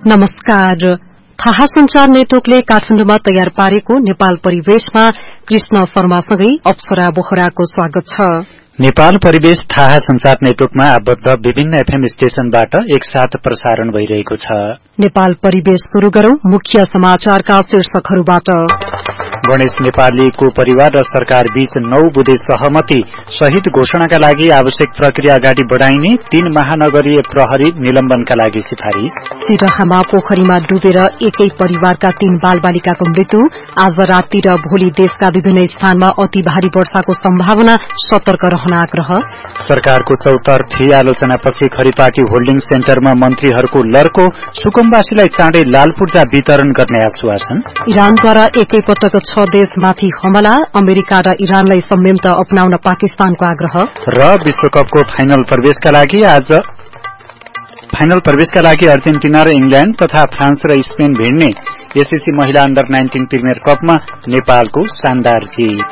नमस्कार। थाहा संचार नेटवर्कले काठमाडौँमा तयार पारेको नेपाल परिवेशमा कृष्ण शर्मासँगै अप्सरा बोहराको स्वागत छ। नेपाल परिवेश थाहा संचार नेटवर्कमा आबद्ध विभिन्न एफएम स्टेशनबाट एकसाथ प्रसारण भइरहेको छ। नेपाल परिवेश शुरू गरौं मुख्य समाचारका शीर्षकहरूबाट। गणेश नेपालीको परिवार र सरकार बीच 9 बुँदे सहमति, शहीद घोषणाका लागि आवश्यक प्रक्रिया अगाडि बढ़ाइने, 3 महानगरीय प्रहरी निलम्बनका लागि सिफारिश। सिरहामा पोखरीमा डुबेर एकै परिवारका 3 बालबालिकाको मृत्यु, आज राति र भोलि देशका विभिन्न स्थानमा अति भारी वर्षाको सम्भावना, सतर्क रहन आग्रह। सरकारको चौतर्फी आलोचनापछि खरिपाटी होल्डिङ सेन्टरमा मन्त्रीहरूको लर्को, सुकुम्बासीलाई चाँडै लाल पूर्जा वितरण गर्ने आश्वासन। इरानद्वारा एकैपटक 6 देशमाथि हमला, अमेरिका र इरानलाई संयम अपनाउन पाकिस्तानको आग्रह। र विश्वकपको फाइनल प्रवेशका लागि अर्जेन्टिना र इंग्ल्याण्ड तथा फ्रान्स र स्पेन भिड्ने। एसएससी महिला अन्डर 19 प्रिमियर कपमा नेपालको शानदार जीत।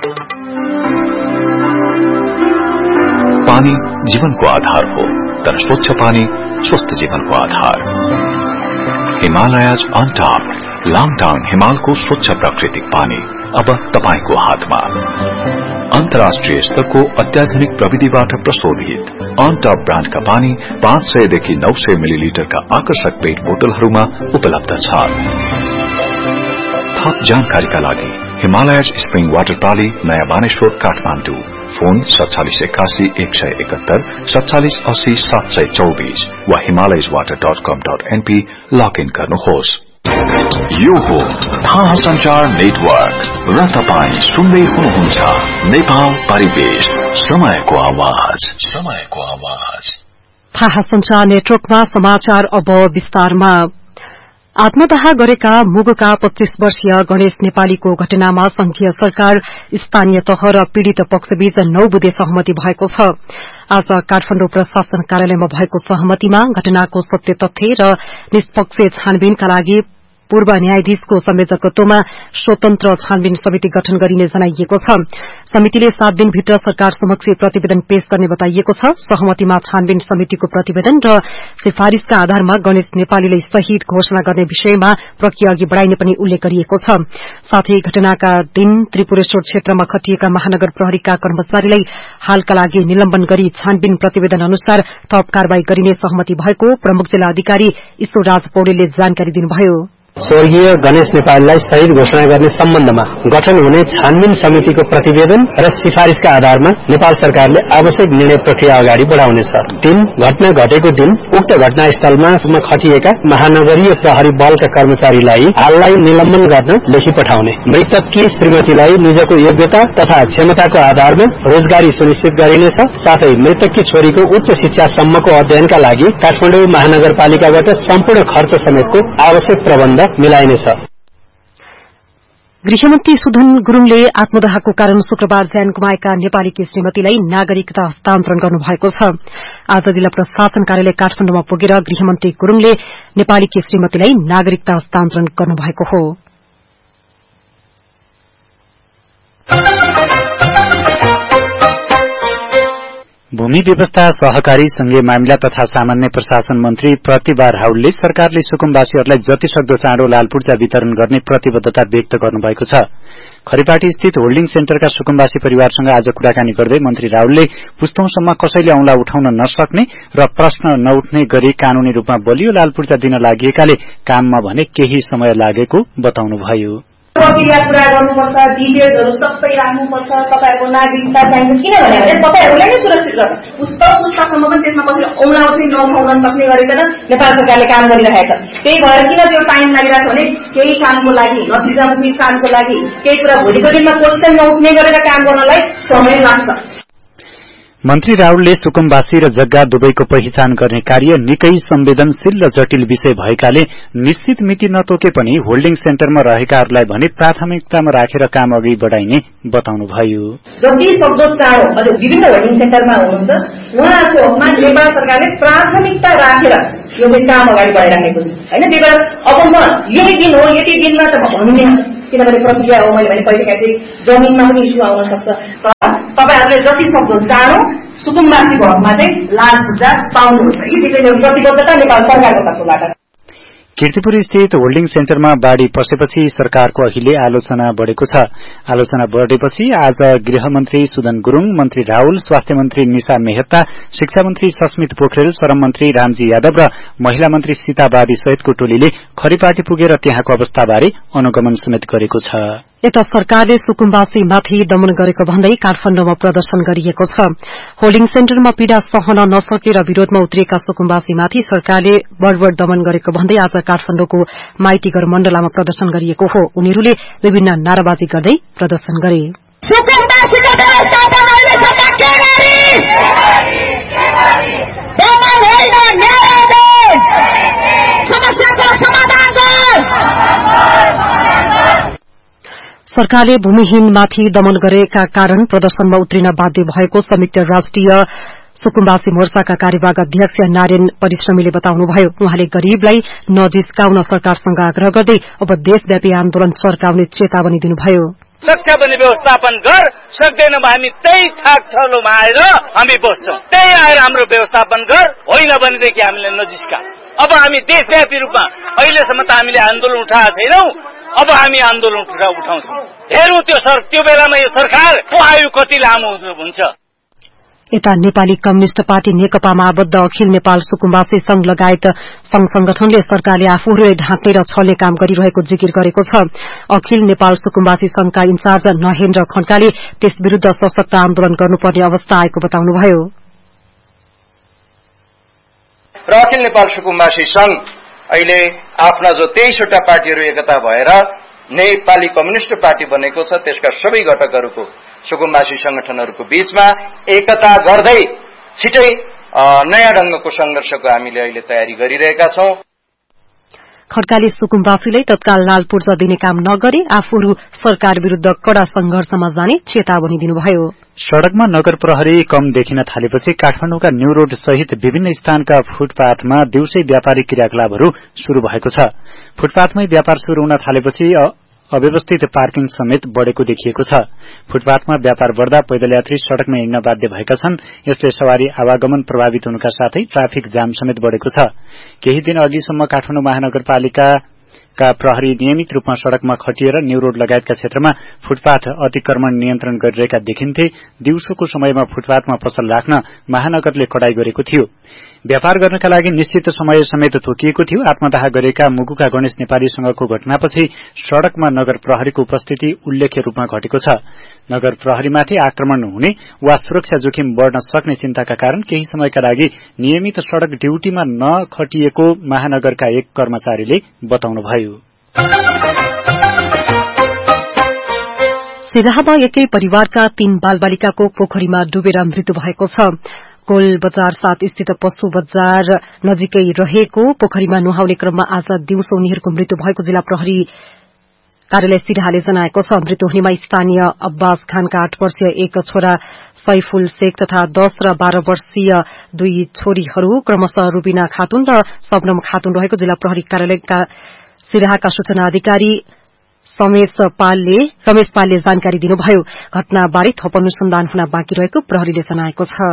पानी जीवनको आधार हो, तर स्वच्छ पानी स्वस्थ जीवनको आधार। हिमालयज अन टॉप लाङटाङ हिमालको स्वच्छ प्राकृतिक पानी अब तपाईको हातमा। अन्तर्राष्ट्रिय स्तरको अत्याधुनिक प्रविधिबाट प्रशोधित अन टॉप ब्रान्डका पानी 500 देखि 900 मिलिलिटरका आकर्षक पेट बोतलहरूमा उपलब्ध छ। थप जानकारीका लागि हिमालयज स्प्रिङ वाटर प्राली, नयाँ बानेश्वर, काठमाडौँ। फोन 4781 171 4780 724 वा himalayaswater.com.np लगइन गर्नुहोस्। यो हो थाहा संचार नेटवर्क र तपाई सुन्दै हुनुहुन्छ नेपाल परिवेश, समयको आवाज। थाहा संचार नेटवर्कमा समाचार अब विस्तारमा। आत्मदाह गरेका मुगका 25 वर्षीय गणेश नेपालीको घटनामा संघीय सरकार, स्थानीय तह र पीड़ित पक्षबीच 9 बुँदे सहमति भएको छ। आज काठमाडौँ प्रशासन कार्यालयमा भएको सहमतिमा घटनाको सत्य तथ्य र निष्पक्ष छानबिनका लागि पूर्व न्यायाधीशको संयोजकत्वमा स्वतन्त्र छानबिन समिति गठन गरिने जनाइएको छ। समितिले 7 दिनभित्र सरकार समक्ष प्रतिवेदन पेश गर्ने बताइएको छ। सहमतिमा छानबिन समितिको प्रतिवेदन र सिफारिशका आधारमा गणेश नेपालीले शहीद घोषणा गर्ने विषयमा प्रक्रिया अघि बढ़ाइने पनि उल्लेख गरिएको छ। साथै घटनाका दिन त्रिपुरेश्वर क्षेत्रमा खटिएका महानगर प्रहरीका कर्मचारीलाई हालका लागि निलम्बन गरी छानबिन प्रतिवेदन अनुसार थप कार्यवाही गरिने सहमति भएको प्रमुख जिल्ला अधिकारी ईश्वरराज पौडेलले जानकारी दिनुभयो। स्वर्गीय गणेश नेपालीलाई शहीद घोषणा गर्ने सम्बन्धमा गठन हुने छानबिन समितिको प्रतिवेदन र सिफारिशका आधारमा नेपाल सरकारले आवश्यक निर्णय प्रक्रिया अगाडि बढ़ाउनेछ। 3 घटना घटेको दिन उक्त घटनास्थलमा खटिएका महानगरीय प्रहरी बलका कर्मचारीलाई हाललाई निलम्बन गर्न लेखी पठाउने, मृतककी श्रीमतीलाई निजको योग्यता तथा क्षमताको आधारमा रोजगारी सुनिश्चित गरिनेछ। साथै मृतककी छोरीको उच्च शिक्षासम्मको अध्ययनका लागि काठमाडौँ महानगरपालिकाबाट सम्पूर्ण खर्च समेतको आवश्यक प्रबन्ध मिलाइनेछ। गृहमन्त्री सुधन गुरूङले आत्मदाहको कारण शुक्रबार ज्यान गुमाएका नेपालीकी श्रीमतीलाई नागरिकता हस्तान्तरण गर्नुभएको छ। आज जिल्ला प्रशासन कार्यालय काठमाडौँमा पुगेर गृहमन्त्री गुरूङले नेपालीकी श्रीमतीलाई नागरिकता हस्तान्तरण गर्नुभएको हो। भूमि व्यवस्था, सहकारी संघीय मामिला तथा सामान्य प्रशासन मन्त्री प्रतिभा राउलले सरकारले सुकुम्बासीहरूलाई जतिसक्दो चाँडो लाल पूर्जा वितरण गर्ने प्रतिबद्धता व्यक्त गर्नुभएको छ। खरिपाटी स्थित होल्डिङ सेन्टरका सुकुम्बासी परिवारसँग आज कुराकानी गर्दै मन्त्री राउलले पुस्तौंसम्म कसैले औंला उठाउन नसक्ने र प्रश्न नउठ्ने गरी कानूनी रूपमा बलियो लाल पूर्जा दिन लागिएकाले काममा भने केही समय लागेको बताउनुभयो। प्रक्रिया पूरा गर्नुपर्छ, डिटेल्सहरू सबै राख्नुपर्छ। तपाईहरुको नागरिकता चाहिन्छ किनभने तपाईहरुलाई नै सुरक्षित गर्न पुस्तासम्म पनि त्यसमा कसैले औंला चाहिँ नउठाउन सक्ने गरिकन नेपाल सरकारले काम गरिरहेछ। त्यही भएर किन त्यो टाइम लागिरहेछ भने केही कामको लागि, नतिजामुखी कामको लागि, केही कुरा भोलिको दिनमा क्वेशन नउठ्ने गरेर काम गर्नलाई समय लाग्छ। मन्त्री राउलले सुकुम्बासी र जग्गा दुवैको पहिचान गर्ने कार्य निकै संवेदनशील र जटिल विषय भएकाले निश्चित मिति नतोके पनि होल्डिङ सेन्टरमा रहेकाहरूलाई भने प्राथमिकतामा राखेर काम अघि बढ़ाइने बताउनुभयो। जति सक्दो चाँडो अझ विभिन्न होल्डिङ सेन्टरमा हुनुहुन्छ उहाँहरूको हकमा नेपाल सरकारले प्राथमिकता राखेर यो काम अगाडि बढाइराखेको छ हैन। त्यही भएर अब म यही दिन हो यति दिनमा त भन्ने किनभने प्रक्रिया हो। मैले भने कहिलेकाहीँ चाहिँ जमिनमा पनि इस्यु आउन सक्छ। तपाईहरुले जति सक्दो चाँडो सुकुम्बासीको हकमा चाहिँ लाल पूर्जा पाउनुहुन्छ। यो चाहिँ प्रतिबद्धता नेपाल सरकारको तर्फबाट। कीर्तिपुर स्थित होल्डिङ सेन्टरमा बाढ़ी पसेपछि सरकारको अहिले आलोचना बढ़ेको छ। आलोचना बढ़ेपछि आज गृहमन्त्री सुदन गुरूङ, मन्त्री राहुल, स्वास्थ्य मन्त्री निशा मेहता, शिक्षा मन्त्री सस्मित पोखरेल, श्रम मन्त्री रामजी यादव र महिला मन्त्री सीता बादी सहितको टोलीले खरीपाटी पुगेर त्यहाँको अवस्थाबारे अनुगमन समेत गरेको छ। यता सरकारले सुकुम्बासीमाथि दमन गरेको भन्दै काठमाडौँमा प्रदर्शन गरिएको छ। होल्डिङ सेन्टरमा पीड़ा सहन नसकेर विरोधमा उत्रिएका सुकुम्बासीमाथि सरकारले बढबढ दमन गरेको भन्दै आज काठमाडौँको माइतीघर मण्डलामा प्रदर्शन गरिएको हो। उनीहरूले विभिन्न नाराबाजी गर्दै प्रदर्शन गरे। सरकारले भूमिहीनमाथि दमन गरेका कारण प्रदर्शनमा उत्रिन बाध्य भएको संयुक्त राष्ट्रिय सुकुम्बासी मोर्चाका कार्यवाहक अध्यक्ष नारायण परिश्रमीले बताउनुभयो। उहाँले गरीबलाई नजिस्काउन सरकारसँग आग्रह गर्दै अब देशव्यापी आन्दोलन चर्काउने चेतावनी दिनुभयो। सक्छ भने व्यवस्थापन गर, सक्दैनौं हामी त्यही ठाक ठलोमा आएर हामी बस्छौं। त्यही आएर हाम्रो व्यवस्थापन गर, होइन भनेदेखि हामीले नजिस्का। अब हामी देशव्यापी रूपमा अहिलेसम्म त हामीले आन्दोलन उठाएका छैनौं, अब हामी आन्दोलन उठाउँछौं। हेरौं त्यो बेलामा यो सरकार आयु कति लामो हुन्छ। यता नेपाली कम्युनिष्ट पार्टी नेकपामा आबद्ध अखिल नेपाल सुकुम्बासी संघ लगायत संघ संगठनले सरकारले आफूहरूलाई ढाँट्ने र छल्ने काम गरिरहेको जिकिर गरेको छ। अखिल नेपाल सुकुम्बासी संघका इन्चार्ज नहेन्द्र खड्काले त्यस विरूद्ध सशक्त आन्दोलन गर्नुपर्ने अवस्था आएको बताउनुभयो। र अखिल नेपाल सुकुम्बासी संघ अहिले आफ्ना जो 23वटा पार्टीहरू एकता भएर नेपाली कम्युनिष्ट पार्टी बनेको छ, त्यसका सबै घटकहरूको सुकुम्बासी संगठनहरूको बीचमा एकता गर्दै छिटै नयाँ ढंगको संघर्षको हामीले अहिले तयारी गरिरहेका छौं। खड्काले सुकुम्बासीलाई तत्काल लाल पूर्जा दिने काम नगरे आफूहरू सरकार विरूद्ध कड़ा संघर्षमा जाने चेतावनी दिनुभयो। सड़कमा नगर प्रहरी कम देखिन थालेपछि काठमाडौँका न्यू रोड सहित विभिन्न स्थानका फुटपाथमा दिउँसै व्यापारिक क्रियाकलापहरू शुरू भएको छ। फुटपाथमै व्यापार शुरू हुन थालेपछि अव्यवस्थित पार्किङ समेत बढ़ेको देखिएको छ। फुटपाथमा व्यापार बढ़दा पैदल यात्री सड़कमा हिँड्न बाध्य भएका छन्। यसले सवारी आवागमन प्रभावित हुनुका साथै ट्राफिक जाम समेत बढ़ेको छ। केही दिन अघिसम्म काठमाडौँ महानगरपालिका का प्रहरी नियमित रूपमा सड़कमा खटिएर न्यू रोड लगायतका क्षेत्रमा फुटपाथ अतिक्रमण नियन्त्रण गरिरहेका देखिन्थे। दिउँसोको समयमा फुटपाथमा पसल राख्न महानगरले कडाई गरेको थियो। व्यापार गर्नका लागि निश्चित समय समेत तोकिएको थियो। आत्मदाह गरेका मुगुका गणेश नेपालीसँगको घटनापछि सड़कमा नगर प्रहरीको उपस्थिति उल्लेख्य रूपमा घटेको छ। नगर प्रहरीमाथि आक्रमण हुने वा सुरक्षा जोखिम बढ़न सक्ने चिन्ताका कारण केही समयका लागि नियमित सड़क ड्यूटीमा नखटिएको महानगरका एक कर्मचारीले बताउनुभयो। सिराहामा एकै परिवारका 3 बालबालिकाको पोखरीमा डुबेर मृत्यु भएको छ। गोल बजार 7 स्थित पशु बजार नजिकै रहेको पोखरीमा नुहाउने क्रममा आज दिउँसो उनीहरूको मृत्यु भएको जिल्ला प्रहरी कार्यालय सिराहाले जनाएको छ। मृत्यु हुनेमा स्थानीय अब्बास खानका 8 वर्षीय एक छोरा सैफुल शेख तथा 10 र 12 वर्षीय 2 छोरीहरू क्रमशः रुबिना खातुन र सबनम खातुन रहेको जिल्ला प्रहरी कार्यालयका सिराहाका सूचना अधिकारी रमेश पालले जानकारी दिनुभयो। घटनाबारे थप अनुसन्धान हुन बाँकी रहेको प्रहरीले जनाएको छ।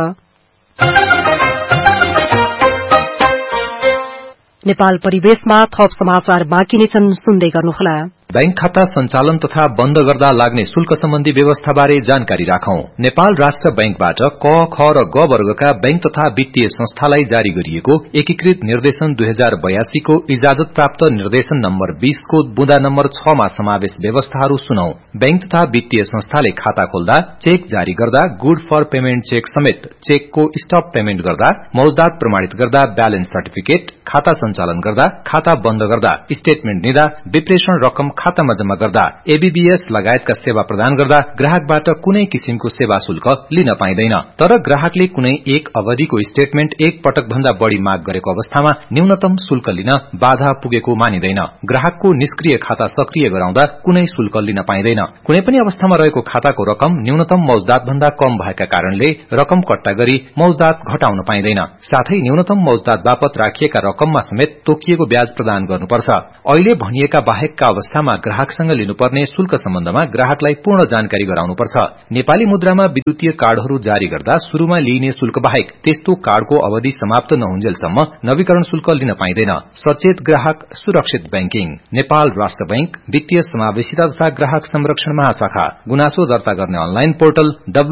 नेपाल परिवेशमा थप समाचार बाँकी नै छन्, सुन्दै गर्नुहोला। बैंक खाता सञ्चालन तथा बन्द गर्दा लाग्ने शुल्क सम्बन्धी व्यवस्थाबारे जानकारी राखौं। नेपाल राष्ट्र बैंकबाट क, ख र ग वर्गका बैंक तथा वित्तीय संस्थालाई जारी गरिएको एकीकृत निर्देशन 2082 को इजाजत प्राप्त निर्देशन नम्बर 20 को बुँदा नम्बर 6 मा समावेश व्यवस्थाहरू सुनौ। बैंक तथा वित्तीय संस्थाले खाता खोल्दा, चेक जारी गर्दा, गुड फर पेमेन्ट चेक समेत चेकको स्टप पेमेन्ट गर्दा, मौजदात प्रमाणित गर्दा, ब्यालेन्स सर्टिफिकेट, खाता सञ्चालन गर्दा, खाता बन्द गर्दा, स्टेटमेन्ट दिँदा, विप्रेषण रकम खातामा जम्मा गर्दा, एबीबीएस लगायतका सेवा प्रदान गर्दा ग्राहकबाट कुनै किसिमको सेवा शुल्क लिन पाइँदैन। तर ग्राहकले कुनै एक अवधिको स्टेटमेन्ट एक पटक भन्दा बढ़ी माग गरेको अवस्थामा न्यूनतम शुल्क लिन बाधा पुगेको मानिदैन। ग्राहकको निष्क्रिय खाता सक्रिय गराउँदा कुनै शुल्क लिन पाइँदैन। कुनै पनि अवस्थामा रहेको खाताको रकम न्यूनतम मौजदात भन्दा कम भएका कारणले रकम कट्टा गरी मौजदात घटाउन पाइँदैन। साथै न्यूनतम मौजदात बापत राखिएका रकममा समेत तोकिएको ब्याज प्रदान गर्नुपर्छ। अहिले भनिएका बाहेकका अवस्थामा सम्बन्धमा ग्राहकसँग लिनुपर्ने शुल्क सम्बन्धमा ग्राहकलाई पूर्ण जानकारी गराउनुपर्छ। नेपाली मुद्रामा विद्युतीय कार्डहरू जारी गर्दा शुरूमा लिइने शुल्क बाहेक त्यस्तो कार्डको अवधि समाप्त नहुन्जेलसम्म नवीकरण शुल्क लिन पाइँदैन। सचेत ग्राहक सुरक्षित बैंकिङ। नेपाल राष्ट्र बैंक वित्तीय समावेशिता तथा ग्राहक संरक्षण महाशाखा। गुनासो दर्ता गर्ने अनलाइन पोर्टल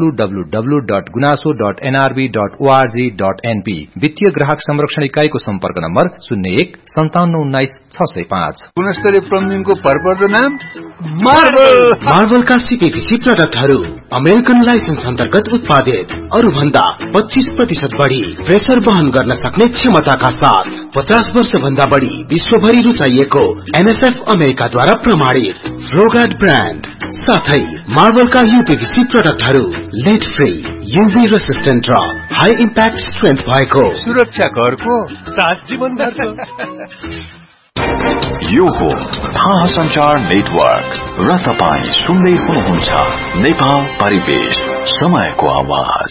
www.gunaso.nrb.org.np। वित्तीय ग्राहक संरक्षण इकाईको सम्पर्क नम्बर 01-5719-605। गुणस्तरीय प्लम्बिङको भरपर्दो नाम मार्बलका सीपीवीसी प्रोडक्टहरू अमेरिकन लाइसेन्स अन्तर्गत उत्पादित, अरू भन्दा 25% बढ़ी प्रेसर वहन गर्न सक्ने क्षमताका साथ 50 वर्ष भन्दा बढ़ी विश्वभरि रुचाइएको NSF अमेरिकाद्वारा प्रमाणित फ्लोगार्ड ब्रान्ड साथै मार्बलका यूपीवीसी प्रोडक्टहरू लेड फ्री, यूभी रेसिस्टेन्ट र हाई इम्प्याक्ट स्ट्रेन्थ भएको सुरक्षा घरको साथ जीवन घरको। यो हो थाहा संचार नेटवर्क र तपाईं सुन्दै हुनुहुन्छ नेपाल परिवेश, समयको आवाज।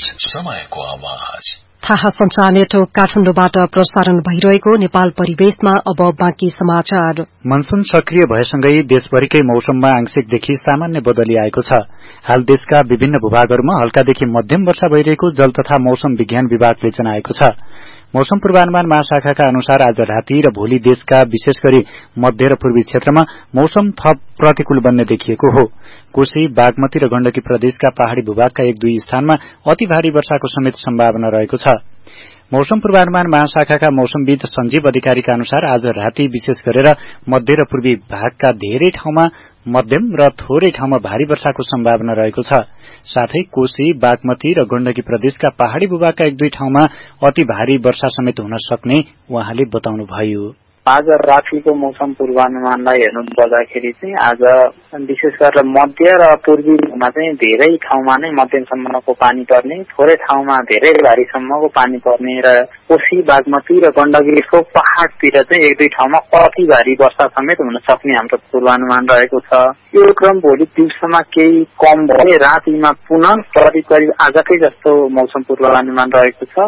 थाहा संचार नेटवर्क काठमाडौँबाट प्रसारण भइरहेको नेपाल परिवेशमा अब बाँकी समाचार। मनसून सक्रिय भएसँगै देशभरिकै मौसममा आंशिकदेखि सामान्य बदली आएको छ। हाल देशका विभिन्न भूभागहरूमा हल्कादेखि मध्यम वर्षा भइरहेको जल तथा मौसम विज्ञान विभागले जनाएको छ। मौसम पूर्वानुमान महाशाखाका अनुसार आज राति र भोलि देशका विशेष गरी मध्य र पूर्वी क्षेत्रमा मौसम थप प्रतिकूल बन्ने देखिएको हो। कोशी, बागमती र गण्डकी प्रदेशका पहाड़ी भूभागका 1-2 स्थानमा अति भारी वर्षाको समेत सम्भावना रहेको छ। मौसम पूर्वानुमान महाशाखाका मौसमविद संजीव अधिकारीका अनुसार आज राति विशेष गरेर मध्य र पूर्वी भागका धेरै ठाउँमा मध्यम र थोरै ठाउँमा भारी वर्षाको सम्भावना रहेको छ। साथै कोशी, बागमती र गण्डकी प्रदेशका पहाड़ी भूभागका 1-2 ठाउँमा अति भारी वर्षा समेत हुन सक्ने उहाँले बताउनुभयो। आज रातिको मौसम पूर्वानुमानलाई हेर्नु पर्दाखेरि चाहिँ आज विशेष गरेर मध्य र पूर्वीमा चाहिँ धेरै ठाउँमा नै मध्यमसम्मको पानी पर्ने, थोरै ठाउँमा धेरै भारीसम्मको पानी पर्ने र कोशी, बागमती र गण्डकीको पहाड़तिर चाहिँ 1-2 ठाउँमा अति भारी वर्षा समेत हुन सक्ने हाम्रो पूर्वानुमान रहेको छ। यो क्रम भोलि दिउँसोमा केही कम भए रातिमा पुनः करिब आजकै जस्तो मौसम पूर्वानुमान रहेको छ।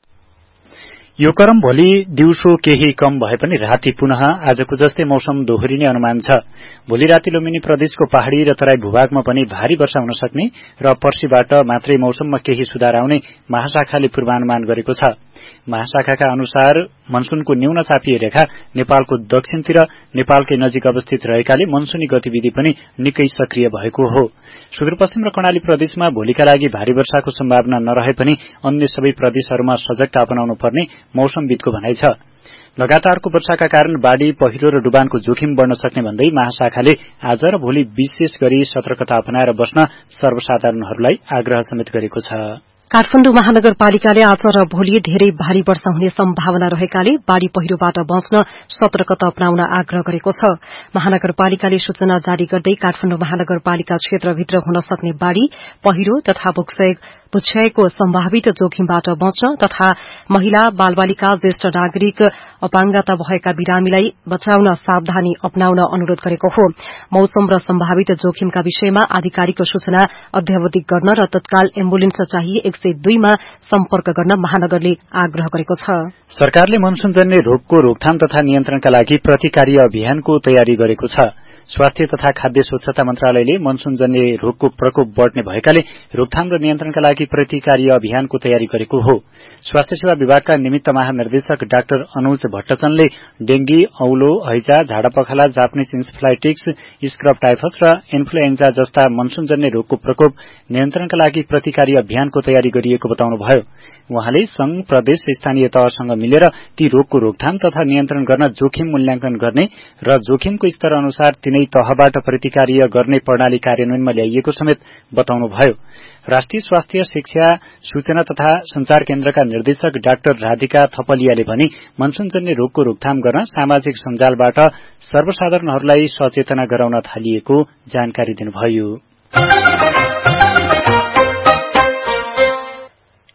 यो क्रम भोलि दिउँसो केही कम भए पनि राति पुनः आजको जस्तै मौसम दोहोरिने अनुमान छ। भोलि राति लुम्बिनी प्रदेशको पहाड़ी र तराई भूभागमा पनि भारी वर्षा हुन सक्ने र पर्सीबाट मात्रै मौसममा केही सुधार आउने महाशाखाले पूर्वानुमान गरेको छ। महाशाखाका अनुसार मनसूनको न्यून चापिय रेखा नेपालको दक्षिणतिर नेपालकै नजिक अवस्थित रहेकाले मनसूनी गतिविधि पनि निकै सक्रिय भएको हो। सुदूरपश्चिम र कर्णाली प्रदेशमा भोलिका लागि भारी वर्षाको सम्भावना नरहे पनि अन्य सबै प्रदेशहरूमा सजगता अपनाउनु पर्ने मौसमविदको भनाइ छ। लगातारको वर्षाका कारण बाढ़ी, पहिरो र डुबानको जोखिम बढ़न सक्ने भन्दै महाशाखाले आज र भोलि विशेष गरी सतर्कता अपनाएर बस्न सर्वसाधारणहरूलाई आग्रह समेत गरेको छ। काठमाडौँ महानगरपालिकाले आज र भोलि धेरै भारी वर्षा हुने सम्भावना रहेकाले बाढ़ी पहिरोबाट बच्न सतर्कता अपनाउन आग्रह गरेको छ। महानगरपालिकाले सूचना जारी गर्दै काठमाडौँ महानगरपालिका क्षेत्रभित्र हुन सक्ने बाढ़ी, पहिरो तथा भूक्षयको सम्भावित जोखिमबाट बच्न तथा महिला, बालबालिका, ज्येष्ठ नागरिक, अपाङ्गता भएका बिरामीलाई बचाउन सावधानी अपनाउन अनुरोध गरेको हो। मौसम र सम्भावित जोखिमका विषयमा आधिकारिक सूचना अध्यावधिक गर्न र तत्काल एम्बुलेन्स चाहिए 102 मा सम्पर्क गर्न महानगरले आग्रह गरेको छ। सरकारले मनसूनजन्य रोगको रोकथाम तथा नियन्त्रणका लागि प्रतिकार्य अभियानको तयारी गरेको छ। स्वास्थ्य तथा खाद्य स्वच्छता मन्त्रालयले मनसूनजन्य रोगको प्रकोप बढ़ने भएकाले रोकथाम र नियन्त्रणका लागि प्रतिकार्य अभियानको तयारी गरेको हो। स्वास्थ्य सेवा विभागका निमित्त महानिर्देशक डाक्टर अनुज भट्टचनले डेंगी, औलो, हैजा, झाडापखाला, जापानिज इन्सेफ्लाइटिक्स, स्क्रब टाइफस र इन्फ्लुएन्जा जस्ता मनसूनजन्य रोगको प्रकोप नियन्त्रणका लागि प्रतिकार्य अभियानको तयारी गरिएको बताउनुभयो। उहाँले संघ, प्रदेश, स्थानीय तहसँग मिलेर ती रोगको रोकथाम तथा नियन्त्रण गर्न जोखिम मूल्याङ्कन गर्ने र जोखिमको स्तर अनुसार तिनै तहबाट प्रतिकार्य गर्ने प्रणाली कार्यान्वयनमा ल्याइएको समेत बताउनुभयो। राष्ट्रिय स्वास्थ्य शिक्षा सूचना तथा संचार केन्द्रका निर्देशक डाक्टर राधिका थपलियाले पनि मनसूनजन्य रोगको रोकथाम गर्न सामाजिक सञ्जालबाट सर्वसाधारणहरूलाई सचेतना गराउन थालिएको जानकारी दिनुभयो।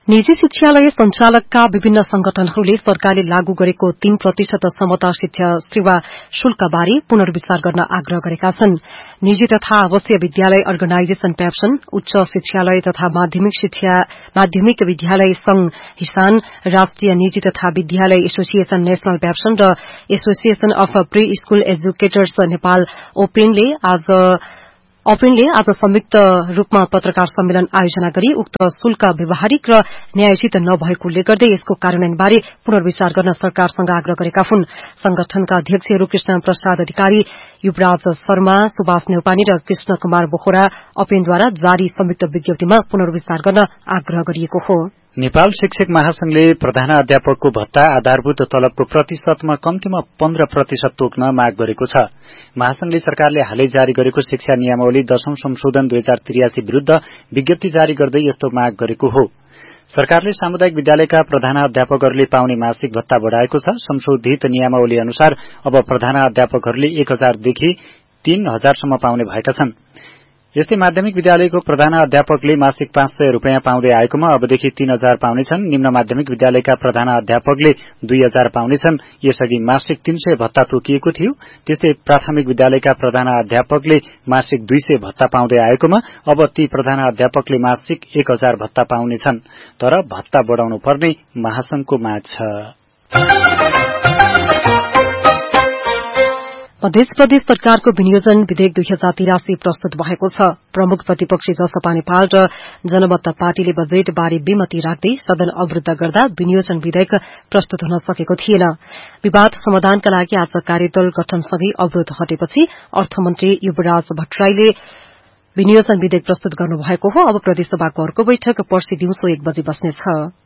निजी शिक्षालय संचालकका विभिन्न संगठनहरूले सरकारले लागू गरेको 3% समता शिक्षा सेवा शुल्कबारे पुनर्विचार गर्न आग्रह गरेका छन्। निजी तथा आवासीय विद्यालय अर्गनाइजेशन पेप्सन, उच्च शिक्षालय तथा माध्यमिक विद्यालय संघ हिसान, राष्ट्रिय निजी तथा विद्यालय एसोसिएशन नेशनल पेप्सन र association of pre school educators Nepal ओपेनले आज संयुक्त रूपमा पत्रकार सम्मेलन आयोजना गरी उक्त शुल्क व्यावहारिक र न्यायोचित नभएकोले गर्दै यसको कार्यान्वयनबारे पुनर्विचार गर्न सरकारसँग आग्रह गरेका हुन्। संगठनका अध्यक्षहरू कृष्ण प्रसाद अधिकारी, युवराज शर्मा, सुभाष नेउपाने र कृष्ण कुमार बोखरा ओपेनद्वारा जारी संयुक्त विज्ञप्तिमा पुनर्विचार गर्न आग्रह गरिएको हो। नेपाल शिक्षक महासंघले प्रधानाध्यापकको भत्ता आधारभूत तलबको प्रतिशतमा कम्तीमा 15% तोक्न माग गरेको छ। महासंघले सरकारले हालै जारी गरेको शिक्षा नियमावली 10औं संशोधन 2083 विरूद्ध विज्ञप्ति जारी गर्दै यस्तो माग गरेको हो। सरकारले सामुदायिक विद्यालयका प्रधानाध्यापकहरूले पाउने मासिक भत्ता बढ़ाएको छ। संशोधित नियमावली अनुसार अब प्रधानाध्यापकहरूले 1000 देखि 3000 सम्म पाउने भएका छन्। यस्तै माध्यमिक विद्यालयको प्रधानाध्यापकले मासिक 500 रूपियाँ पाउँदै आएकोमा अबदेखि 3000 पाउनेछन्। निम्न माध्यमिक विद्यालयका प्रधानाध्यापकले 2000 पाउनेछन्। यसअघि मासिक 300 भत्ता तोकिएको थियो। त्यस्तै प्राथमिक विद्यालयका प्रधानाध्यापकले मासिक 200 भत्ता पाउँदै आएकोमा अब ती प्रधानाध्यापकले मासिक 1000 भत्ता पाउनेछन्। तर भत्ता बढ़ाउनु पर्ने महासंघको माग छ। मध्य प्रदेश सरकारको विनियोजन विधेयक 2083 प्रस्तुत भएको छ। प्रमुख प्रतिपक्षी जसपा नेपाल र जनमत पार्टीले बजेट बारे विमति राख्दै सदन अवरूद्ध गर्दा विनियोजन विधेयक प्रस्तुत हुन सकेको थिएन। विवाद समाधानका लागि आज कार्यदल गठनसँगै अवरोध हटेपछि अर्थमन्त्री युवराज भट्टराईले विनियोजन विधेयक प्रस्तुत गर्नुभएको हो। अब प्रदेशसभाको अर्को बैठक पर्सि दिउँसो 1 बजे बस्नेछ।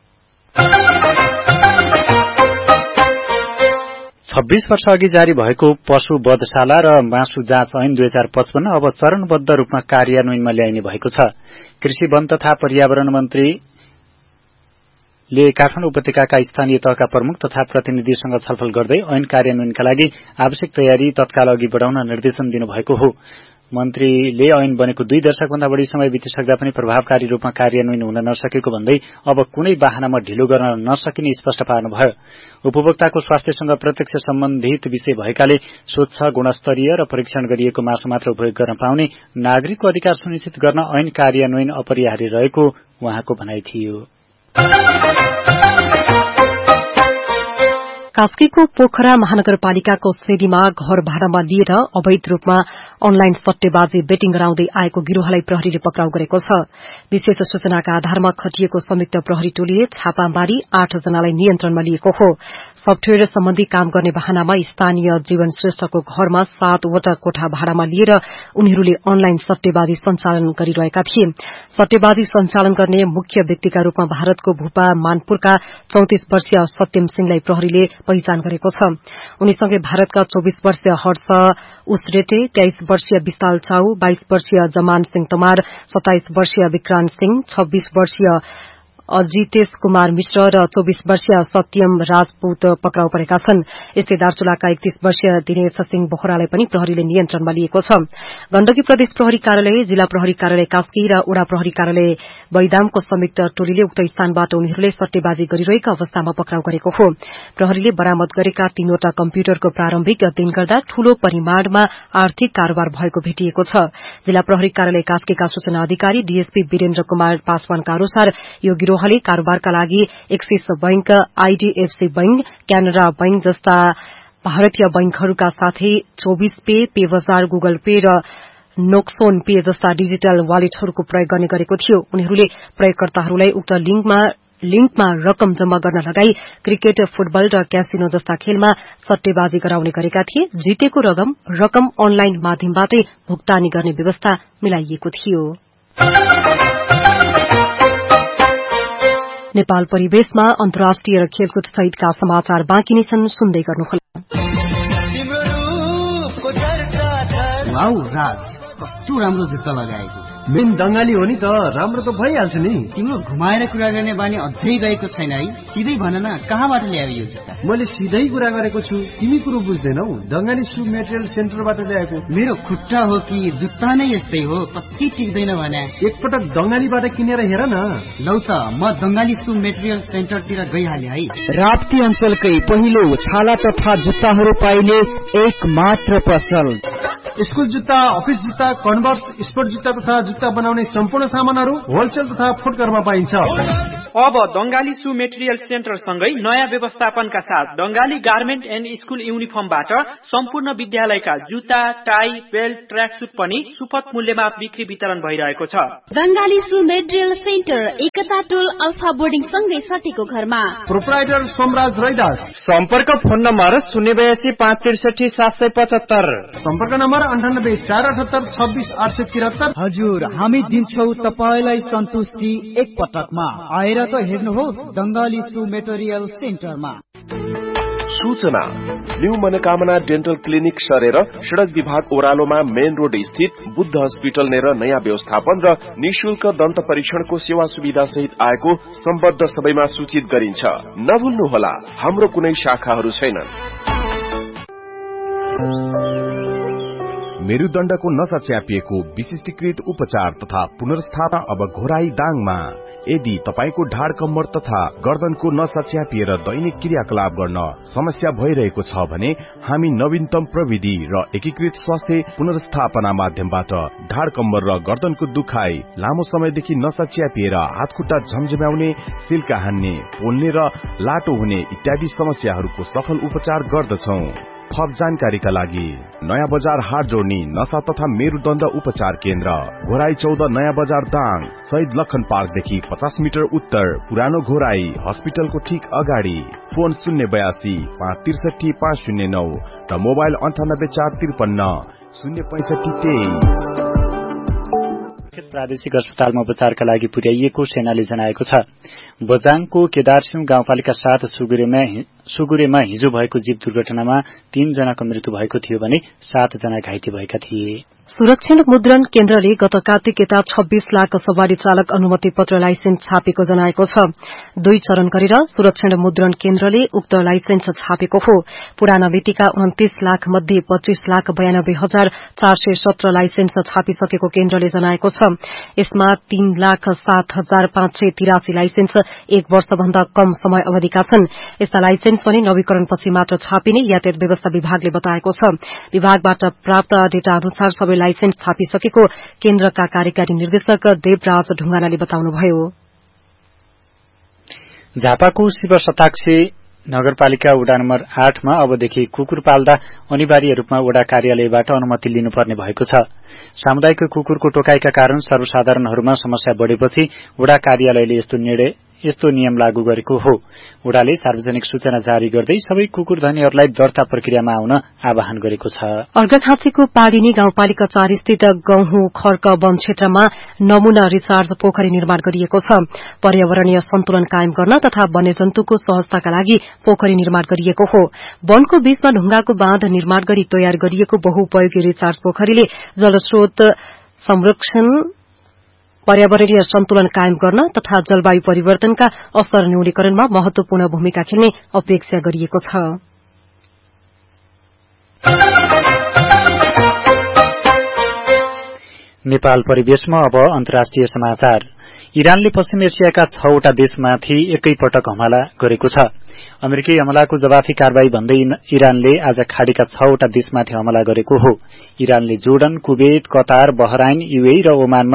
26 वर्ष अघि जारी भएको पशु वधशाला र मासु जाँच ऐन 2055 अब चरणबद्ध रूपमा कार्यान्वयनमा ल्याइने भएको छ। कृषि, वन तथा पर्यावरण मन्त्रीले काठमाडौँ उपत्यकाका स्थानीय तहका प्रमुख तथा प्रतिनिधिसँग छलफल गर्दै ऐन कार्यान्वयनका लागि आवश्यक तयारी तत्काल अघि बढ़ाउन निर्देशन दिनुभएको हो। मन्त्रीले ऐन बनेको 2 दशकभन्दा बढ़ी समय बितिसक्दा पनि प्रभावकारी रूपमा कार्यान्वयन हुन नसकेको भन्दै अब कुनै बहानामा ढिलो गर्न नसकिने स्पष्ट पार्नुभयो। उपभोक्ताको स्वास्थ्यसँग प्रत्यक्ष सम्बन्धित विषय भएकाले स्वच्छ, गुणस्तरीय र परीक्षण गरिएको मासु मात्र उपयोग गर्न पाउने नागरिकको अधिकार सुनिश्चित गर्न ऐन कार्यान्वयन अपरिहार्य रहेको उहाँको भनाइ थियो। कास्कीको पोखरा महानगरपालिकाको सेडीमा घर भाडामा लिएर अवैध रूपमा अनलाइन सट्टेबाजी बेटिङ गराउँदै आएको गिरोहलाई प्रहरीले पक्राउ गरेको छ। विशेष सूचनाका आधारमा खटिएको संयुक्त प्रहरी टोलीले छापा मारी 8 जनालाई नियन्त्रणमा लिएको हो। सफ्टवेयर सम्बन्धी काम गर्ने बहानामा स्थानीय जीवन श्रेष्ठको घरमा 7 वटा कोठा भाडामा लिएर उनीहरूले अनलाइन सट्टेबाजी सञ्चालन गरिरहेका थिए। सट्टेबाजी सञ्चालन गर्ने मुख्य व्यक्तिका रूपमा भारतको भूपा मानपुरका 34 वर्षीय सत्यम सिंहलाई प्रहरीले पहिचान गरेको छ। उनीसँगै भारतका 24 वर्षीय हर्ष उसरेटे, 23 वर्षीय विशाल चाउ, 22 वर्षीय जमान सिंह तमार, 27 वर्षीय विक्रान्त सिंह, 26 वर्षीय अजितेश कुमार मिश्र र 24 वर्षीय सत्यम राजपूत पक्राउ परेका छन्। यस्तै दार्चुलाका 31 वर्षीय दिनेश सिंह बोखरालाई पनि प्रहरीले नियन्त्रणमा लिएको छ। गण्डकी प्रदेश प्रहरी कार्यालय, जिल्ला प्रहरी कार्यालय कास्की र ओडा प्रहरी कार्यालय बैदामको संयुक्त टोलीले उक्त स्थानबाट उनीहरूले सट्टेबाजी गरिरहेका अवस्थामा पक्राउ गरेको हो। प्रहरीले बरामद गरेका 3 वटा कम्प्युटरको प्रारम्भिक अध्ययन गर्दा ठूलो परिमाणमा आर्थिक कारोबार भएको भेटिएको छ। जिल्ला प्रहरी कार्यालय कास्कीका सूचना अधिकारी डीएसपी वीरेन्द्र कुमार पासवानका अनुसार यो गिरोहले कारोबारका लागि axis bank, IDFC bank, Canara bank जस्ता भारतीय बैंकहरूका साथै 24 पे बजार, गुगल पे र नोक्सोन पे जस्ता डिजिटल वालेटहरूको प्रयोग गर्ने गरेको थियो। उनीहरूले प्रयोगकर्ताहरूलाई उक्त लिंकमा रकम जम्मा गर्न लगाई क्रिकेट, फुटबल र क्यासिनो जस्ता खेलमा सट्टेबाजी गराउने गरेका थिए। जितेको रकम अनलाइन माध्यमबाटै भुक्तानी गर्ने व्यवस्था मिलाइएको थियो। नेपाल परिवेशमा अन्तर्राष्ट्रिय र खेलकुद सहितका समाचार बाँकी नै छन्, सुन्दै गर्नुहोला। वाउ राज, कस्तो राम्रो जुत्ता लगाएको। मेन दंगाली हो नि त, राम्रो त भइहाल्छ नि। तिम्रो घुमाएर कुरा गर्ने बानी अझै गएको छैन है। सिधै भन न, कहाँबाट ल्यायो यो जुत्ता? मैले सिधै कुरा गरेको छु, तिमी कुरो बुझ्दैनौ। दंगाली सु मेटेरियल सेन्टरबाट ल्याएको। मेरो खुट्टा हो कि जुत्ता नै यस्तै हो, कति टिक्दैन भने। एकपटक दंगालीबाट किनेर हेर न। लौ त, म दंगाली सु मेटेरियल सेन्टरतिर गइहाले है। राप्ती अञ्चलकै पहिलो छाला तथा जुत्ताहरू पाइने एक मात्र पसल। स्कुल जुत्ता, अफिस जुत्ता, कन्भर्स, स्पोर्ट जुत्ता तथा जुत्ता बनाउने सम्पूर्ण सामानहरू होलसेल तथा फुटकरमा पाइन्छ। अब दंगाली सु मेटेरियल सेन्टर सँगै नयाँ व्यवस्थापनका साथ दंगाली गार्मेन्ट एन्ड स्कुल युनिफर्मबाट सम्पूर्ण विद्यालयका जुत्ता, टाई, बेल्ट, ट्र्याकसुट पनि सुपथ मूल्यमा बिक्री वितरण भइरहेको छ। दंगाली सु मेटेरियल सेन्टर एकता टोल अल्फा बोर्डिङ सँगै सटेको घरमा। प्रोप्राइटर सोमराज रैदास। सम्पर्क फोन नम्बर 082 563 775। सम्पर्क नम्बर 98 478 26 873। हजुर, हामी दिन्छौ तपाईलाई सन्तुष्टि एक पटकमा। आएर त हेर्नुहोस् दंगाली सु मेटेरियल सेन्टरमा। सूचना, न्यू मनोकामना डेन्टल क्लिनिक सरेर सड़क विभाग ओह्रालोमा मेन रोड स्थित बुद्ध हस्पिटल नेर नयाँ व्यवस्थापन र निशुल्क दन्त परीक्षणको सेवा सुविधा सहित आएको सम्बद्ध सबैमा सूचित गरिन्छ। नभुल्नुहोला, हाम्रो कुनै शाखाहरू छैनन्। मेरुदण्डको नसा च्यापिएको विशिष्टीकृत उपचार तथा पुनर्स्थापना अब घोराई दाङमा। यदि तपाईको ढाड कम्मर तथा गर्दनको नसा च्यापिएर दैनिक क्रियाकलाप गर्न समस्या भइरहेको छ भने हामी नवीनतम प्रविधि र एकीकृत स्वास्थ्य पुनर्स्थापना माध्यमबाट ढाड कम्मर र गर्दनको दुखाइ, लामो समयदेखि नसा च्यापिएर हातखुट्टा झमझम्याउने, सिल्का हान्ने, पोल्ने र लाटो हुने इत्यादि समस्याहरूको सफल उपचार गर्दछौं। थप जानकारीका लागि नयाँ बजार हाट जोड्ने नसा तथा मेरुदण्ड उपचार केन्द्र, घोराई 14 नयाँ बजार दाङ, शहीद लखन पार्कदेखि 50 मिटर उत्तर, पुरानो घोराई हस्पिटलको ठीक अगाडि। फोन 082 563 509 र मोबाइल 98 453 065 23। प्रादेशिक अस्पतालमा उपचारका लागि पुर्याइएको सेनाले जनाएको छ। बजाङको केदारसिंह गाउँपालिका 7 सुगुरेमा हिजो भएको जीप दुर्घटनामा 3 जनाको मृत्यु भएको थियो भने 7 जना घाइते भएका थिए। सुरक्षण मुद्रण केन्द्रले गत कार्तिक यता 26 लाख सवारी चालक अनुमति पत्र लाइसेन्स छापेको जनाएको छ। 2 चरण गरेर सुरक्षण मुद्रण केन्द्रले उक्त लाइसेन्स छापेको हो। पुराना मितिका 29 लाख मध्ये 25,92,417 लाइसेन्स छापिसकेको केन्द्रले जनाएको छ। यसमा 3,07,583 लाइसेन्स 1 वर्षभन्दा कम समय अवधिका छन्। यस्ता लाइसेन्स पनि नवीकरणपछि मात्र छापिने यातायात व्यवस्था विभागले बताएको छ। विभागबाट प्राप्त डेटा अनुसार सबै लाइसेन्स छापिसकेको केन्द्रका कार्यकारी निर्देशक देवराज ढुंगानाले बताउनुभयो। झापाको शिव शताक्षी नगरपालिका वडा नम्बर 8 मा अबदेखि कुकुर पाल्दा अनिवार्य रूपमा वडा कार्यालयबाट अनुमति लिनुपर्ने भएको छ। सामुदायिक कुकुरको टोकाइका कारण सर्वसाधारणहरूमा समस्या बढ़ेपछि वडा कार्यालयले यस्तो नियम लागू गरेको हो। वडाले सार्वजनिक सूचना जारी गर्दै सबै कुकुर धनीहरूलाई दर्ता प्रक्रियामा आउन आह्वान गरेको छ। अर्घाखाँचीको पाडिनी गाउँपालिका 4 स्थित गहुँ खर्क वन क्षेत्रमा नमूना रिचार्ज पोखरी निर्माण गरिएको छ। पर्यावरणीय सन्तुलन कायम गर्न तथा वन्यजन्तुको सहजताका लागि पोखरी निर्माण गरिएको हो। वनको बीचमा ढुंगाको बाँध निर्माण गरी तयार गरिएको बहुउपयोगी रिचार्ज पोखरीले जलस्रोत संरक्षण, पर्यावरणीय सन्तुलन कायम गर्न तथा जलवायु परिवर्तनका असर न्यूनीकरणमा महत्वपूर्ण भूमिका खेल्ने अपेक्षा गरिएको छ। नेपाल परिवेशमा अब अन्तर्राष्ट्रिय समाचार। इरानले पश्चिम एसियाका 6वटा देशमाथि एकैपटक हमला गरेको छ। अमेरिकी हमलाको जवाफी कारवाही भन्दै इरानले आज खाडीका 6वटा देशमाथि हमला गरेको हो। इरानले Jordan, Kuwait, Qatar, Bahrain, UAE र ओमानमा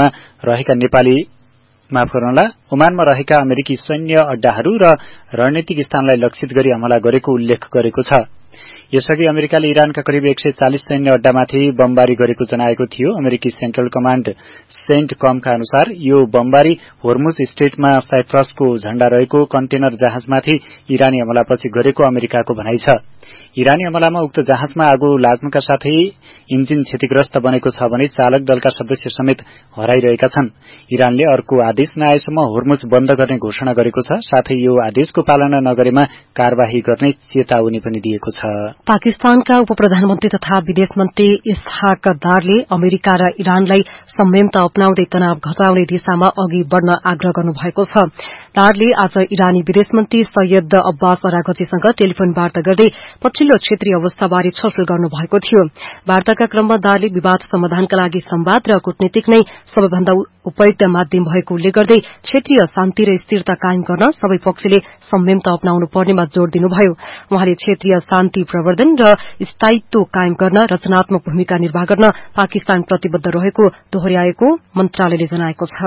रहेका अमेरिकी सैन्य अड्डाहरू र रणनीतिक स्थानलाई लक्षित गरी हमला गरेको उल्लेख गरेको छ। यसअघि अमेरिकाले इरानका करिब 140 सैन्य अड्डामाथि बमबारी गरेको जनाएको थियो। अमेरिकी सेन्ट्रल कमाण्ड सेन्टकमका अनुसार यो बमबारी होर्मुज स्ट्रेटमा साइप्रसको झण्डा रहेको कन्टेनर जहाजमाथि इरानी हमलापछि गरेको अमेरिकाको भनाइ छ। इरानी हमलामा उक्त जहाजमा आगो लाग्नुका साथै इन्जिन क्षतिग्रस्त बनेको छ भने चालक दलका सदस्य समेत हराइरहेका छन्। इरानले अर्को आदेश नआएसम्म होर्मुज बन्द गर्ने घोषणा गरेको छ। साथै यो आदेशको पालना नगरेमा कार्यवाही गर्ने चेतावनी पनि दिएको छ। पाकिस्तानका उप प्रधानमन्त्री तथा विदेश मन्त्री इसहाक दारले अमेरिका र इरानलाई संयमता अपनाउँदै तनाव घटाउने दिशामा अघि बढ़न आग्रह गर्नुभएको छ। दारले आज इरानी विदेश मन्त्री सैयद अब्बास अरागचीसँग टेलिफोन वार्ता गर्दै पछिल्लो क्षेत्रीय अवस्थाबारे छलफल गर्नुभएको थियो। वार्ताका क्रममा दारले विवाद समाधानका लागि संवाद र कूटनीतिक नै सबैभन्दा उपयुक्त माध्यम भएको उल्लेख गर्दै क्षेत्रीय शान्ति र स्थिरता कायम गर्न सबै पक्षले संयमता अपनाउनु पर्नेमा जोड़ दिनुभयो। उहाँले क्षेत्रीय शान्ति प्रवर्धन र स्थायित्व कायम गर्न रचनात्मक भूमिका निर्वाह गर्न पाकिस्तान प्रतिबद्ध रहेको दोहोर्याएको मन्त्रालयले जनाएको छ।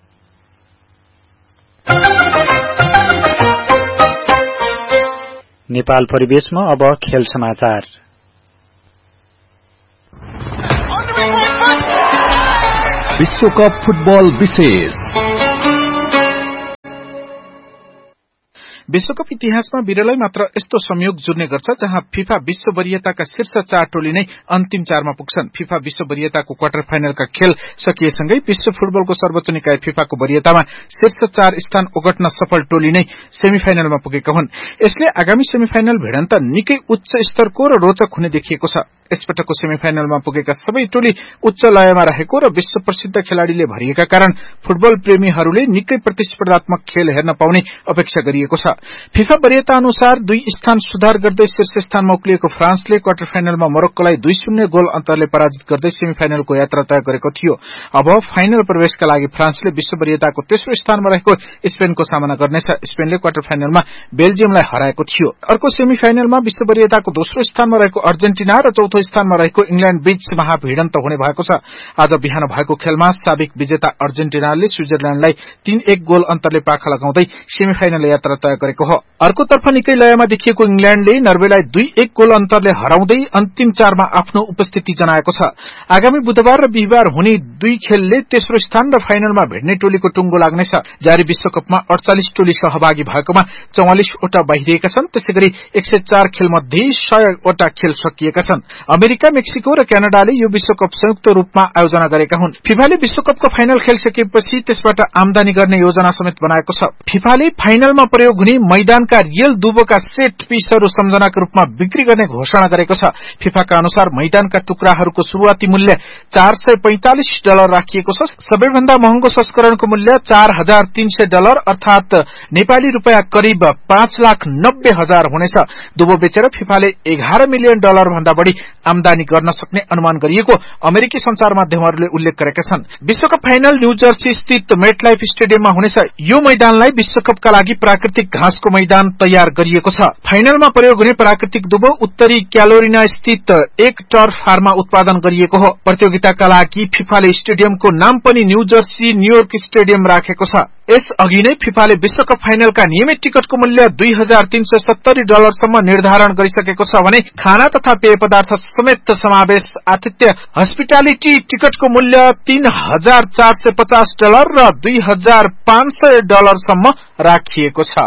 नेपाल परिवेशमा अब खेल समाचार। विश्वकप फुटबल विशेष। विश्वकप इतिहासमा विरलै मात्र यस्तो संयोग जुर्ने गर्छ जहाँ फिफा विश्व वरियताका शीर्ष 4 टोली नै अन्तिम 4 मा पुग्छन्। फिफा विश्व वरियताको क्वार्टर फाइनलका खेल सकिएसँगै विश्व फुटबलको सर्वोच्च निकाय फिफाको वरियतामा शीर्ष 4 स्थान ओगट्न सफल टोली नै सेमिफाइनलमा पुगेका हुन्। यसले आगामी सेमिफाइनल भिडन्त निकै उच्च स्तरको र रोचक हुने देखिएको छ। यसपटकको सेमिफाइनलमा पुगेका सबै टोली उच्च लयमा रहेको र विश्व प्रसिद्ध खेलाड़ीले भरिएका कारण फुटबल प्रेमीहरूले निकै प्रतिस्पर्धात्मक खेल हेर्न पाउने अपेक्षा गरिएको छ। फिफा वरियता अनुसार 2 स्थान सुधार गर्दै शीर्ष स्थानमा उक्लिएको फ्रान्सले क्वार्टर फाइनलमा मोरक्कोलाई 2-0 गोल अन्तरले पराजित गर्दै सेमिफाइनलको यात्रा तय गरेको थियो। अब फाइनल प्रवेशका लागि फ्रान्सले विश्व वरियताको तेस्रो स्थानमा रहेको स्पेनको सामना गर्नेछ। स्पेनले क्वार्टर फाइनलमा बेल्जियमलाई हराएको थियो। अर्को सेमिफाइनलमा विश्व वरियताको दोस्रो स्थानमा रहेको अर्जेन्टिना र चौथो स्थानमा रहेको इंग्ल्याण्ड बीच महाभिडन्त हुने भएको छ। आज बिहान भएको खेलमा साबिक विजेता अर्जेन्टिनाले स्विजरल्याण्डलाई 3-1 गोल अन्तरले पाखा लगाउँदै सेमिफाइनल यात्रा तय गरेको हो। अर्कोतर्फ निकै लयमा देखिएको इंग्ल्याण्डले नर्वेलाई 2-1 गोल अन्तरले हराउँदै अन्तिम 4 मा आफ्नो उपस्थिति जनाएको छ। आगामी बुधबार र बिहीबार हुने 2 खेलले तेस्रो स्थान र फाइनलमा भिड्ने टोलीको टुंगो लाग्नेछ। जारी विश्वकपमा 48 टोली सहभागी भएकोमा 44 वटा बाहिरिएका छन्। त्यसैगरी 104 खेलमध्ये 100 वटा खेल सकिएका छन्। अमेरिका, मेक्सिको र क्यानाडाले यो विश्वकप संयुक्त रूपमा आयोजना गरेका हुन्। फिफाले विश्वकपको फाइनल खेलिसकेपछि त्यसबाट आमदानी गर्ने योजना समेत बनाएको छ। फिफाले फाइनलमा प्रयोग हुने मैदानका रियल दुबोका सेट पीसहरू सम्झनाका रूपमा बिक्री गर्ने घोषणा गरेको छ। फिफाका अनुसार मैदानका टुक्राहरूको शुरूआती मूल्य $445 राखिएको छ। सबैभन्दा महँगो संस्करणको मूल्य $4300 अर्थात नेपाली रुपैयाँ करिब $5,90,000 हुनेछ। दुबो बेचेर फिफाले $11 मिलियन भन्दा बढ़ी आमदानी गर्न सक्ने अनुमान गरिएको अमेरिकी संचार माध्यमहरूले उल्लेख गरेका छन्। विश्वकप फाइनल न्यू जर्सी स्थित मेटलाइफ स्टेडियममा हुनेछ। यो मैदानलाई विश्वकपका लागि प्राकृतिक घाँसको मैदान तयार गरिएको छ। फाइनलमा प्रयोग हुने प्राकृतिक दुबो उत्तरी क्यारोलिना स्थित एक टर्फ फार्ममा उत्पादन गरिएको हो। प्रतियोगिताका लागि फिफाले स्टेडियमको नाम पनि न्यू जर्सी न्यूयोर्क स्टेडियम राखेको छ। यस अघि नै फिफाले विश्वकप फाइनलका नियमित टिकटको मूल्य $2,370 सम्म निर्धारण गरिसकेको छ भने खाना तथा पेय पदार्थ समेत समावेश आतिथ्य हस्पिटालिटी टिकटको मूल्य $3,450 र $2,500 सम्म राखिएको छ।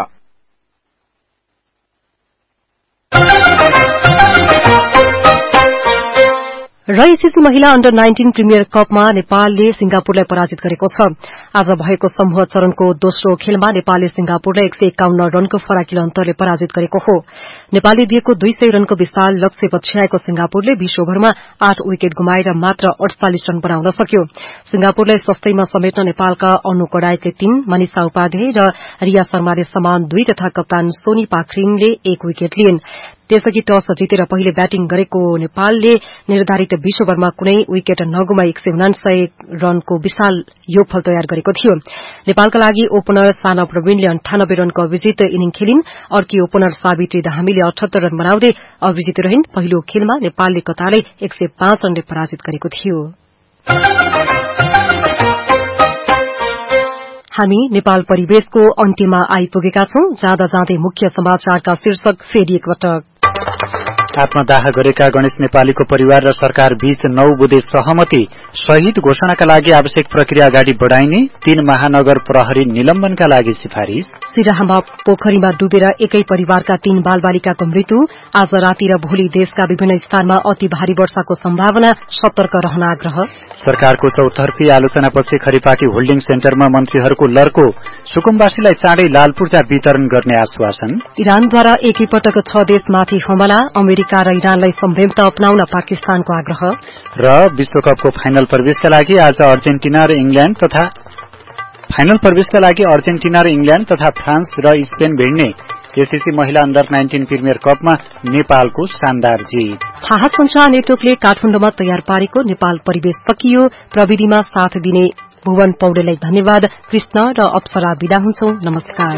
र एसएससी महिला अन्डर 19 प्रिमियर कपमा नेपालले सिंगापुरलाई पराजित गरेको छ। आज भएको समूह चरणको दोस्रो खेलमा नेपालले सिंगापुरलाई 151 रनको फराकिलो अन्तरले पराजित गरेको हो। नेपालले दिएको 200 रनको विशाल लक्ष्य पछ्याएको सिंगापुरले 20 ओभरमा 8 विकेट गुमाएर मात्र 48 रन बनाउन सक्यो। सिंगापुरलाई सस्तैमा समेट्न नेपालका अनु कडायतले 3, मनिषा उपाध्याय र रिया शर्माले समान 2 तथा कप्तान सोनी पाखरिङले 1 विकेट लिइन्। त्यसअघि टस जितेर पहिले ब्याटिङ गरेको नेपालले निर्धारित 20 ओभरमा कुनै विकेट नगुमाई 149 रनको विशाल योगफल तयार गरेको थियो। नेपालका लागि ओपनर साना प्रवीणले 98 रनको अभिजित इनिङ खेलिन्। अर्की ओपनर सावित्री धामीले 78 रन बनाउँदै अभिजित रहिन्। पहिलो खेलमा नेपालले कतारलाई 105 रनले पराजित गरेको थियो। हामी नेपाल परिवेशको अन्त्यमा आइपुगेका छौं। जाँदा जाँदै मुख्य समाचारका शीर्षक फेरि एकपटक। आत्मदाह गरेका गणेश नेपालीको परिवार र सरकार बीच 9 बुँदे सहमति। शहीद घोषणाका लागि आवश्यक प्रक्रिया अगाडि बढ़ाइने। 3 महानगर प्रहरी निलम्बनका लागि सिफारिश। सिराहामा पोखरीमा डुबेर एकै परिवारका 3 बालबालिकाको मृत्यु। आज राति र भोलि देशका विभिन्न स्थानमा अति भारी वर्षाको सम्भावना, सतर्क रहन आग्रह। सरकारको चौतर्फी आलोचनापछि खरिपाटी होल्डिङ सेन्टरमा मन्त्रीहरूको लर्को। सुकुम्बासीलाई चाँडै लाल पूर्जा वितरण गर्ने आश्वासन। इरानद्वारा एकैपटक 6 देशमाथि हमला। अमेरिका र इरानलाई संयमता अपनाउन पाकिस्तानको आग्रह। र विश्वकपको फाइनल प्रवेशका लागि आज अर्जेन्टिना र इङ्ल्याण्ड तथा फ्रान्स र स्पेन भिड्ने। एसएससी महिला अन्डर 19 प्रिमियर कपमा नेपालको शानदार जीत। थाहा संचार नेटवर्कले काठमाडौँमा तयार पारेको नेपाल परिवेश सकियो। प्रविधिमा साथ दिने भुवन पौडेललाई धन्यवाद। कृष्ण र अप्सरा विदा हुन्छौं। नमस्कार।